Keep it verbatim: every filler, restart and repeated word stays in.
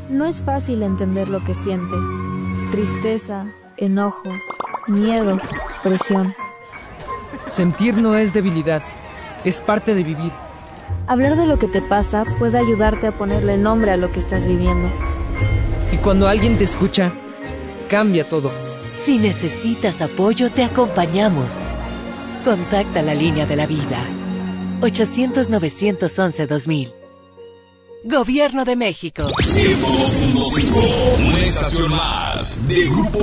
No es fácil entender lo que sientes. Tristeza, enojo, miedo, presión. Sentir no es debilidad, es parte de vivir. Hablar de lo que te pasa puede ayudarte a ponerle nombre a lo que estás viviendo. Y cuando alguien te escucha, cambia todo. Si necesitas apoyo, te acompañamos. Contacta la línea de la vida. ochocientos, novecientos once, dos mil. Gobierno de México. ciento dos punto cinco, una estación más de Grupo